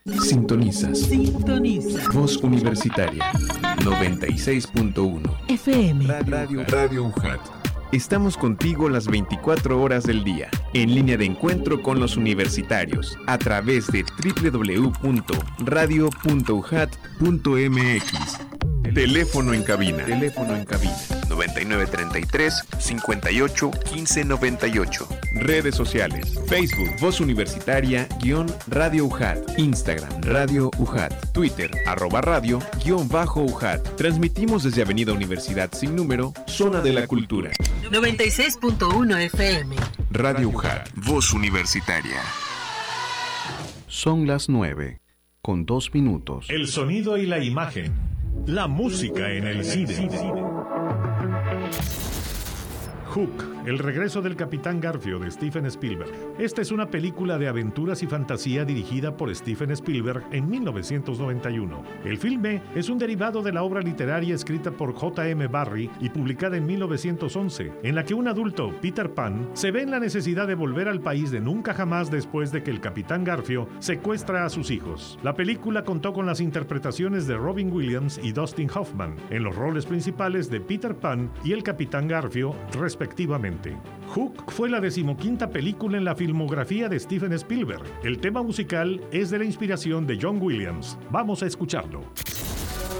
Sintonizas. Voz Universitaria 96.1 FM. Radio UJAT. Estamos contigo las 24 horas del día, en línea de encuentro con los universitarios, a través de www.radio.ujat.mx. Teléfono en cabina. 9933 58 15 98. Redes sociales: Facebook Voz Universitaria _Radio UJAT, Instagram Radio UJAT, Twitter @radio _UJAT. Transmitimos desde Avenida Universidad sin número, Zona de la Cultura. 96.1 FM. Radio UJAT, Voz Universitaria. Son las 9:02. El sonido y la imagen. La música en el cine. Hook, el regreso del Capitán Garfio de Steven Spielberg. Esta es una película de aventuras y fantasía dirigida por Steven Spielberg en 1991. El filme es un derivado de la obra literaria escrita por J.M. Barrie y publicada en 1911, en la que un adulto, Peter Pan, se ve en la necesidad de volver al país de nunca jamás después de que el Capitán Garfio secuestra a sus hijos. La película contó con las interpretaciones de Robin Williams y Dustin Hoffman en los roles principales de Peter Pan y el Capitán Garfio, respectivamente. Hook fue la 15ª película en la filmografía de Steven Spielberg. El tema musical es de la inspiración de John Williams. Vamos a escucharlo.